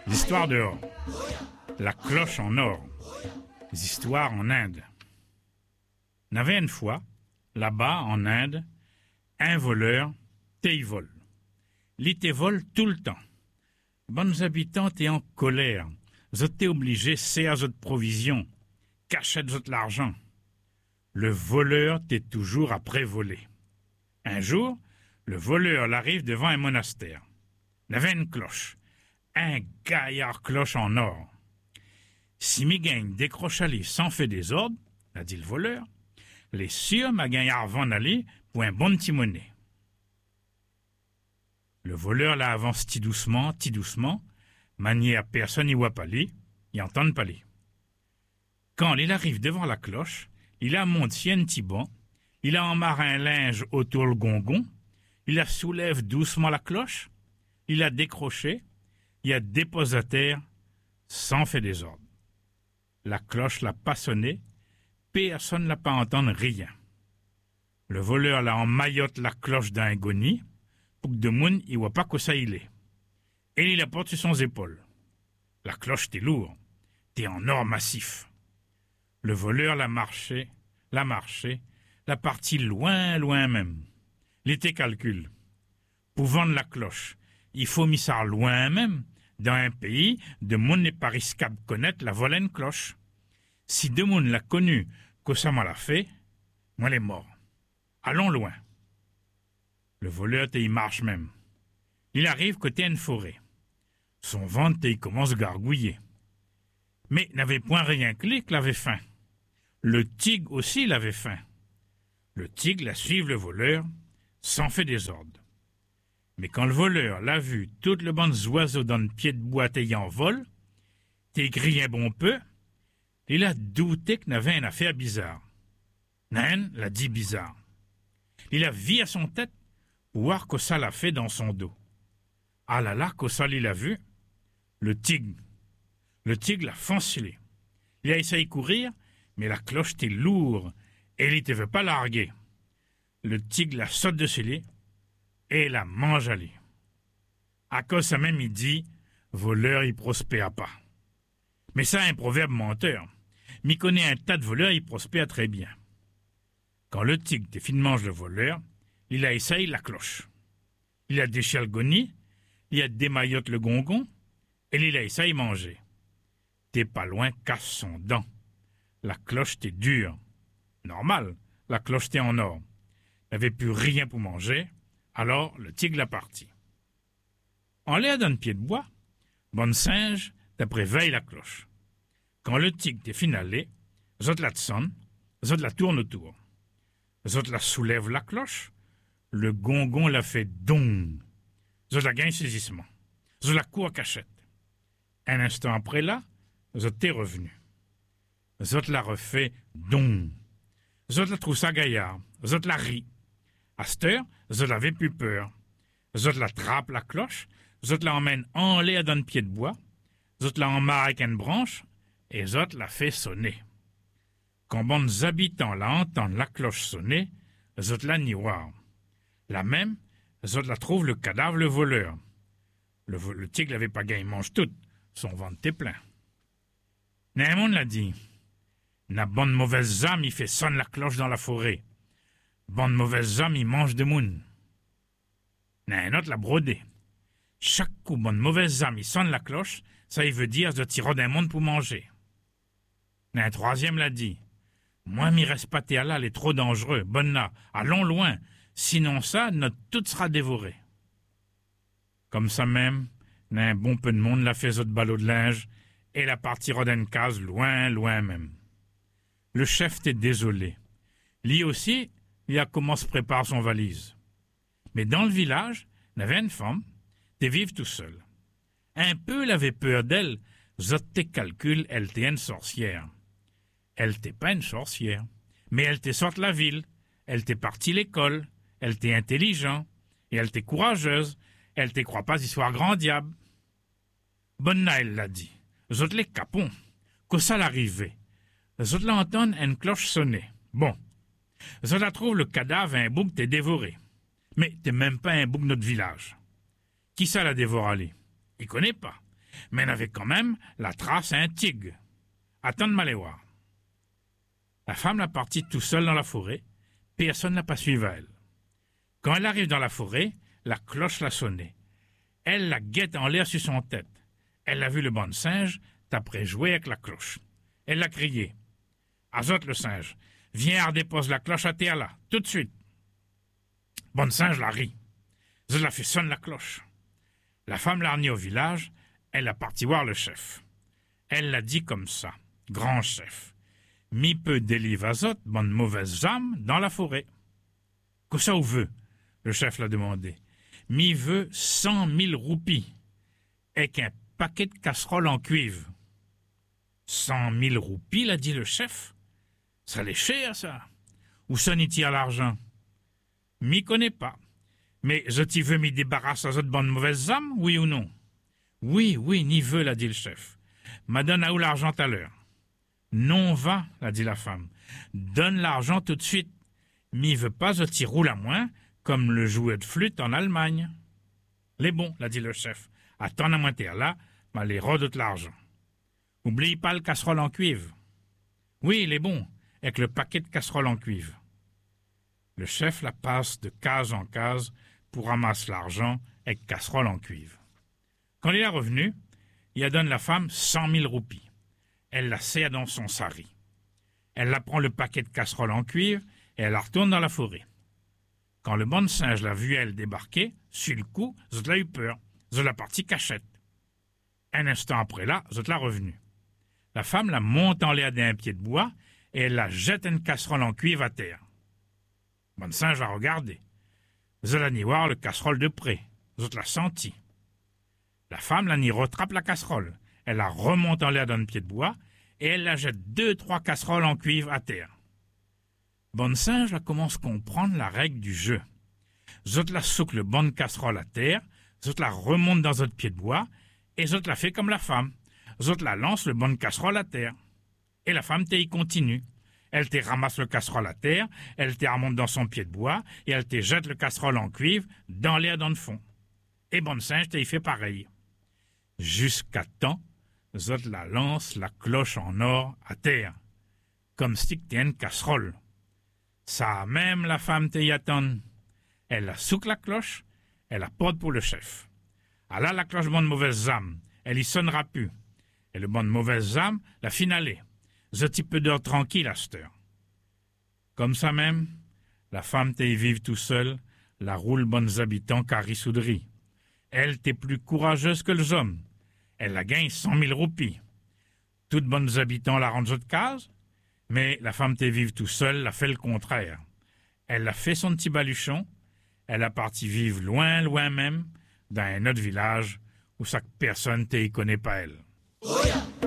L'histoire dehors. La cloche en or. Les histoires en Inde. N'avait une fois, là-bas en Inde, un voleur, il vole. Il te vole tout le temps. Bonnes habitants t'es en colère. Vous êtes obligés, c'est à votre provision. Cachette votre l'argent. Le voleur t'est toujours après voler. Un jour, le voleur l'arrive devant un monastère. Il avait une cloche. Un gaillard cloche en or. Si mi gagne décroche aller sans fait des ordres, a dit le voleur, les sûr ma gagnard vend aller pour un bon petit monnaie. Le voleur la avance ti doucement, manière personne y voit pas li, y entend pas li. Quand il arrive devant la cloche, il a monté un petit banc, il a emmarré un linge autour le gongon, il la soulève doucement la cloche, il a décroché, il a déposé à terre, sans fait des ordres. La cloche l'a pas sonné, personne l'a pas entendu rien. Le voleur l'a emmaillote la cloche d'un goni, pour que de moun y voit pas que ça il est. Et il la porte sur son épaule. La cloche t'est lourd, t'es en or massif. Le voleur l'a marché, la partie loin même. L'été calcule. Pour vendre la cloche, il faut mis ça loin même, dans un pays de monde n'est pas risquable connaître la volée cloche. Si de monde l'a connu que ça m'a l'a fait, moi l'est mort. Allons loin. Le voleur y marche même. Il arrive côté une forêt. Son ventre y commence à gargouiller. Mais n'avait point rien que lui qu'il avait faim. Le tigre aussi l'avait faim. Le tigre la suive le voleur, sans fait des ordres. Mais quand le voleur l'a vu, tout le banc d'oiseaux dans le pied de bois en vol, t'es grillé un bon peu, il a douté qu'il n'avait une affaire bizarre. Nain l'a dit bizarre. Il a vu à son tête pour voir que ça l'a fait dans son dos. Ah là là, que ça il a vu. Le tigre l'a foncé. Il a essayé de courir, mais la cloche était lourde et il ne veut pas larguer. Le tigre la saute dessus lui et la mange à lui. À cause ça même il dit, voleur il prospère pas. Mais ça un proverbe menteur. M'y connaît un tas de voleurs, il prospère très bien. Quand le tigre t'es fin mange le voleur, il a essayé la cloche. Il a déchiré le goni, il a démailloté le gongon, et il a essayé manger. T'es pas loin, casse son dent. La cloche t'est dure. Normal, la cloche t'est en or. N'avait plus rien pour manger, alors le tigre l'a parti. En l'air d'un pied de bois, bonne singe, d'après veille la cloche. Quand le tigre t'est finalé, zot la sonne, zot la tourne autour. Zot la soulève la cloche, le gongon la fait dong. Zot la gagne saisissement. Zot la court à cachette. Un instant après là, zot t'est revenu. Zot la refait dong. Zot la trouve ça gaillard. Zot la rit. À cette heure, zot avait plus peur. Zot la trappe la cloche, zot la emmène en l'air dans le pied de bois, zot la emmarre avec une branche, et zot la fait sonner. Quand bonnes habitants la entendent la cloche sonner, zot la niroir. La même, zot la trouve le cadavre le voleur. Le tigre l'avait pas gagné, il mange tout, son ventre était plein. Némon l'a dit, na bonne mauvaise âme, il fait sonner la cloche dans la forêt. Bonne mauvaise âme, il mange de moun. N'a un autre l'a brodé. Chaque coup, bonne mauvaise âme, il sonne la cloche, ça il veut dire de tirer d'un monde pour manger. N'a un troisième l'a dit. Moi, m'y reste pas là, elle est trop dangereux. Bonne là, allons loin. Sinon ça, notre tout sera dévoré. Comme ça même, n'a un bon peu de monde l'a fait autre ballot de linge, et la partira d'une case loin même. Le chef était désolé. Lui aussi, il a commencé à préparer son valise. Mais dans le village, il y avait une femme, t'es vive tout seul. Un peu, il avait peur d'elle, zot tes calculs, elle était une sorcière. Elle t'est pas une sorcière, mais elle t'est sortie de la ville, elle t'est partie l'école, elle t'est intelligent, et elle t'est courageuse, elle t'est croit pas histoire grand diable. Bonne elle l'a dit, zot les capons, que ça l'arrivait. Zot l'entendent une cloche sonner. Bon, zot la trouve le cadavre un bouc t'est dévoré. Mais t'es même pas un bouc de notre village. Qui ça l'a dévoré? Il connaît pas. mais elle avait quand même la trace à un tigre. Attends de m'aller voir. La femme l'a partie tout seule dans la forêt. Personne n'a pas suivi elle. Quand elle arrive dans la forêt, la cloche l'a sonné. Elle la guette en l'air sur son tête. Elle a vu le bon singe t'après jouer avec la cloche. Elle l'a crié. Azote le singe, viens dépose la cloche à terre là, tout de suite. Bon singe la rit. Je la fait sonner la cloche. La femme l'a ramenée au village, elle a parti voir le chef. Elle l'a dit comme ça, grand chef. Mi peu délivre Azote, bonne mauvaise âme, dans la forêt. Que ça ou veut? Le chef l'a demandé. Mi veut 100 000 roupies, et qu'un paquet de casseroles en cuivre. 100 000 roupies, l'a dit le chef. Ça l'est cher, ça. Où ça n'y tire l'argent? M'y connais pas. Mais je t'y veux m'y débarrasse à cette bonne mauvaise âme, oui ou non? Oui, n'y veut, l'a dit le chef. M'a donne à où l'argent à l'heure? Non va, l'a dit la femme. Donne l'argent tout de suite. M'y veut pas, je t'y roule à moins, comme le jouet de flûte en Allemagne. Les bons, l'a dit le chef. Attends à moins terre là, m'a les rodes de l'argent. Oublie pas le casserole en cuivre. Oui, les bons, avec le paquet de casseroles en cuivre. Le chef la passe de case en case pour ramasser l'argent avec casserole en cuivre. Quand il est revenu, il a donne la femme 100 000 roupies. Elle la serre dans son sari. Elle la prend le paquet de casseroles en cuivre et elle la retourne dans la forêt. Quand le bon singe l'a vue elle débarquer, sur le coup, je l'ai eu peur. Je l'ai parti cachette. Un instant après là, je l'ai revenu. La femme la monte en l'air d'un pied de bois et elle la jette une casserole en cuivre à terre. Bon singe a regardé. Je l'ai ni voir le casserole de près. Je l'ai senti. La femme la ni rattrape la casserole. Elle la remonte en l'air d'un pied de bois et elle la jette 2-3 casseroles en cuivre à terre. Bon singe la commence à comprendre la règle du jeu. Zot la souque le bonne casserole à terre, zot la remonte dans votre pied de bois, et zot la fait comme la femme. Zot la lance le bonne casserole à terre. Et la femme y continue. Elle te ramasse le casserole à terre, elle te remonte dans son pied de bois, et elle te jette le casserole en cuivre dans l'air dans le fond. Et bon singe t'y fait pareil. Jusqu'à temps, zot la lance la cloche en or à terre, comme si t'es une casserole. Ça même la femme t'y attend. Elle la souque la cloche, elle la porte pour le chef. Ah là, la cloche bonne mauvaise âme, elle y sonnera plus. Et le bonne mauvaise âme, la finale. Je t'y peu d'heure tranquille à cette heure. Comme ça même, la femme t'y vive tout seul, la roule bonnes habitants carisouderie. Elle t'est plus courageuse que les hommes. Elle la gagne 100 000 roupies. Toutes bonnes habitants la rendent de case, mais la femme t'y vive tout seul la fait le contraire. Elle a fait son petit baluchon, elle a parti vivre loin, loin même, dans un autre village où chaque personne t'y connaît pas elle.